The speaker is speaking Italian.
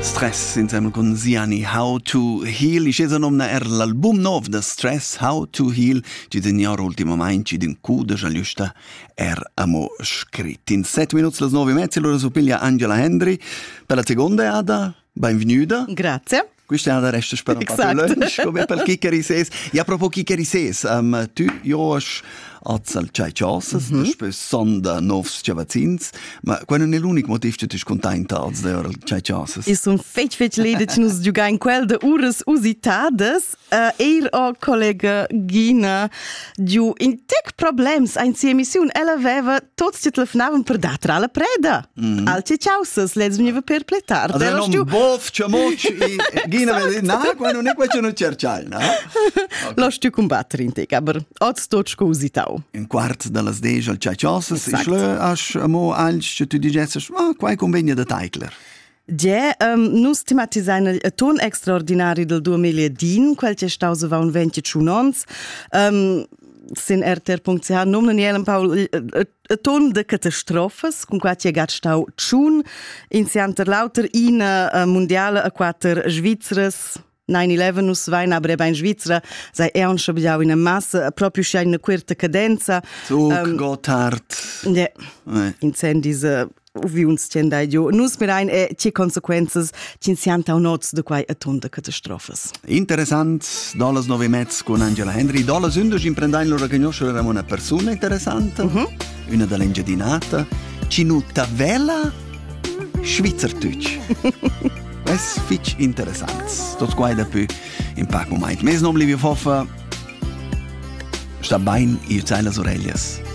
Stress insieme con Ziani, How to Heal. I scesa nomna l'album nov da Stress, How to Heal, ci denior ultimamente ci din cuda giusta amo scritto. In 7 minuti las 9:30 l'ora supiglia Angela Henry per la seconda ada. Benvenuta. Grazie. Questa è la resta per un po' più lunch, come per Kikeri Ses. Ja, proprio Kikeri Ses, tu, io al Chai Chassas, después sonda novs Chavazins, ma quello non è l'unico motivo che tu sei contenta als der Chai Chassas. Is un fetch lede che nos giuga in quel de ures usitades, o collega Gina giu in tec problems ein si emission, ella aveva tots ti telefonaven per datra alla preda. Al Chai Chassas, leds veniva per pletar. Allora non bof, chamoch, Gina vede, no, quello non è quello che non cercai, no? Lo stu combattere in tec, aber oz tot usitau. Un quart delle 10 al Chai Chassas, e schle as amo als che tu digesses, ma quai convegna da Teigler. Ja, nus tematisain il ton extraordinari del 2010, quel che stausa va un 20 nons. Sin RTR.ch nomnen jelen Paul a ton de catastrofes, con qua che gat stau tschun, insianter lauter ina mondiale a quater Svizras, 9/11 nus vain aber in Svizzera sei un schabiau in massa proprio scia in quarta cadenza Gotthard ja incendis vi uns cendaio nus mirain che consequences cincianta nots de quai atonda catastrofes. Interessant, dollars 9:30 con Angela Henry, dollars 11 imprendain lo reconoscere una persona interessante, una dell'engiadinata, cinuta vela, Schweizerdeutsch. Es fitch interessant. Tot quai da più in pac moment. Mes nom Livio Foffa sta bain io c'hai las orellas.